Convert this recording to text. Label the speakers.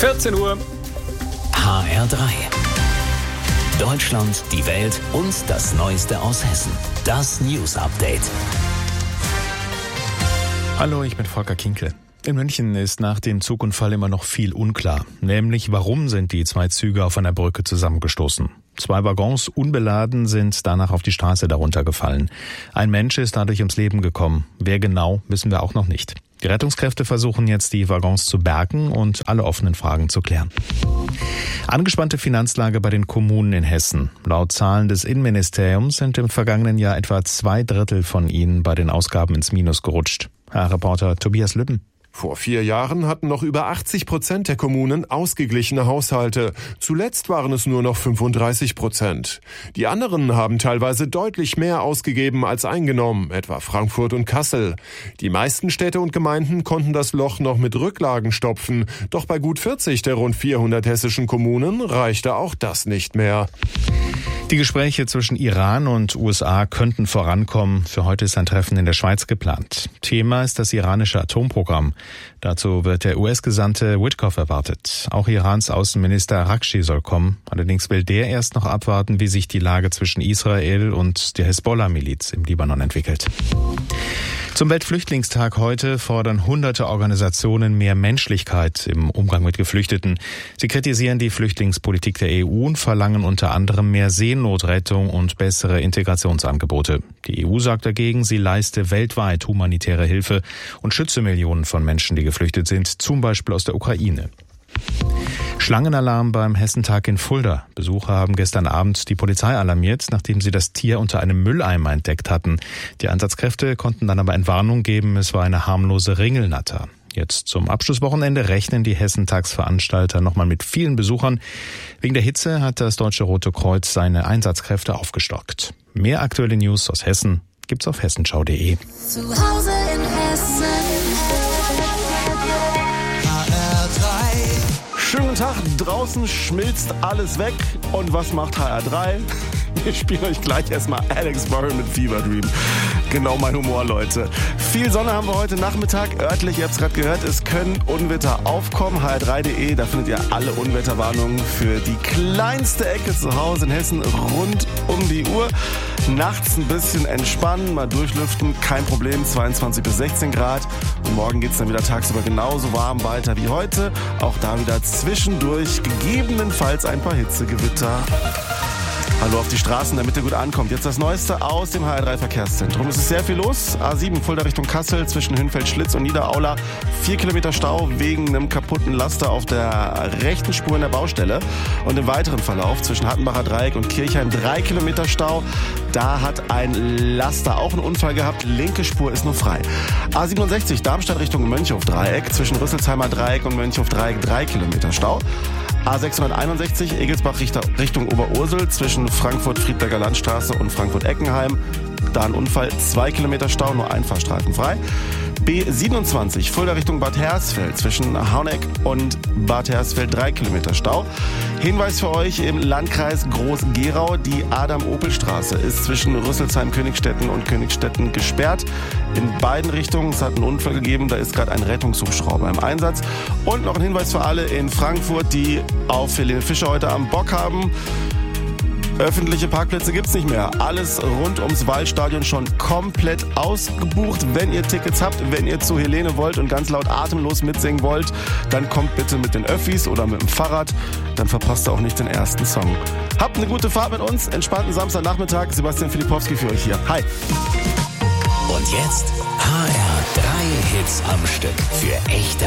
Speaker 1: 14 Uhr.
Speaker 2: HR3. Deutschland, die Welt und das Neueste aus Hessen. Das News Update.
Speaker 3: Hallo, ich bin Volker Kinkel. In München ist nach dem Zugunfall immer noch viel unklar. Nämlich, warum sind die zwei Züge auf einer Brücke zusammengestoßen? 2 Waggons unbeladen sind danach auf die Straße darunter gefallen. Ein Mensch ist dadurch ums Leben gekommen. Wer genau, wissen wir auch noch nicht. Die Rettungskräfte versuchen jetzt, die Waggons zu bergen und alle offenen Fragen zu klären. Angespannte Finanzlage bei den Kommunen in Hessen. Laut Zahlen des Innenministeriums sind im vergangenen Jahr etwa 2/3 von ihnen bei den Ausgaben ins Minus gerutscht. Herr Reporter Tobias Lübben.
Speaker 4: Vor 4 Jahren hatten noch über 80% der Kommunen ausgeglichene Haushalte. Zuletzt waren es nur noch 35%. Die anderen haben teilweise deutlich mehr ausgegeben als eingenommen, etwa Frankfurt und Kassel. Die meisten Städte und Gemeinden konnten das Loch noch mit Rücklagen stopfen. Doch bei gut 40 der rund 400 hessischen Kommunen reichte auch das nicht mehr.
Speaker 3: Die Gespräche zwischen Iran und USA könnten vorankommen. Für heute ist ein Treffen in der Schweiz geplant. Thema ist das iranische Atomprogramm. Dazu wird der US-Gesandte Witkoff erwartet. Auch Irans Außenminister Araghchi soll kommen. Allerdings will der erst noch abwarten, wie sich die Lage zwischen Israel und der Hezbollah-Miliz im Libanon entwickelt. Zum Weltflüchtlingstag heute fordern hunderte Organisationen mehr Menschlichkeit im Umgang mit Geflüchteten. Sie kritisieren die Flüchtlingspolitik der EU und verlangen unter anderem mehr Seenotrettung und bessere Integrationsangebote. Die EU sagt dagegen, sie leiste weltweit humanitäre Hilfe und schütze Millionen von Menschen, die geflüchtet sind, zum Beispiel aus der Ukraine. Schlangenalarm beim Hessentag in Fulda. Besucher haben gestern Abend die Polizei alarmiert, nachdem sie das Tier unter einem Mülleimer entdeckt hatten. Die Einsatzkräfte konnten dann aber Entwarnung geben, es war eine harmlose Ringelnatter. Jetzt zum Abschlusswochenende rechnen die Hessentagsveranstalter nochmal mit vielen Besuchern. Wegen der Hitze hat das Deutsche Rote Kreuz seine Einsatzkräfte aufgestockt. Mehr aktuelle News aus Hessen gibt's auf hessenschau.de.
Speaker 5: Zu Hause in Hessen.
Speaker 6: Schönen guten Tag, draußen schmilzt alles weg. Und was macht HR3? Wir spielen euch gleich erstmal Alex Warren mit Fever Dream. Genau mein Humor, Leute. Viel Sonne haben wir heute Nachmittag. Örtlich, ihr habt es gerade gehört, es können Unwetter aufkommen. hr3.de, da findet ihr alle Unwetterwarnungen für die kleinste Ecke zu Hause in Hessen rund um die Uhr. Nachts ein bisschen entspannen, mal durchlüften, kein Problem, 22 bis 16 Grad. Und morgen geht es dann wieder tagsüber genauso warm weiter wie heute. Auch da wieder zwischendurch gegebenenfalls ein paar Hitzegewitter. Hallo auf die Straßen, damit ihr gut ankommt. Jetzt das Neueste aus dem HR3-Verkehrszentrum. Es ist sehr viel los. A7 Fulda Richtung Kassel zwischen Hünfeld-Schlitz und Niederaula. 4 Kilometer Stau wegen einem kaputten Laster auf der rechten Spur in der Baustelle. Und im weiteren Verlauf zwischen Hattenbacher Dreieck und Kirchheim 3 Kilometer Stau. Da hat ein Laster auch einen Unfall gehabt. Linke Spur ist nur frei. A67 Darmstadt Richtung Mönchhof-Dreieck zwischen Rüsselsheimer Dreieck und Mönchhof-Dreieck 3 Kilometer Stau. A661 Egelsbach Richtung Oberursel zwischen Frankfurt-Friedberger Landstraße und Frankfurt-Eckenheim. Da ein Unfall, 2 Kilometer Stau, nur ein Fahrstreifen frei. B27 Fulda Richtung Bad Hersfeld zwischen Hauneck und Bad Hersfeld 3 Kilometer Stau. Hinweis für euch im Landkreis Groß-Gerau, die Adam-Opel-Straße ist zwischen Rüsselsheim-Königstetten und Königstetten gesperrt. In beiden Richtungen, es hat einen Unfall gegeben, da ist gerade ein Rettungshubschrauber im Einsatz. Und noch ein Hinweis für alle in Frankfurt, die auf Helene Fischer heute am Bock haben. Öffentliche Parkplätze gibt's nicht mehr. Alles rund ums Waldstadion schon komplett ausgebucht. Wenn ihr Tickets habt, wenn ihr zu Helene wollt und ganz laut atemlos mitsingen wollt, dann kommt bitte mit den Öffis oder mit dem Fahrrad. Dann verpasst ihr auch nicht den ersten Song. Habt eine gute Fahrt mit uns. Entspannten Samstagnachmittag. Sebastian Filipowski für euch hier. Hi.
Speaker 2: Und jetzt HR3 Hits am Stück für echte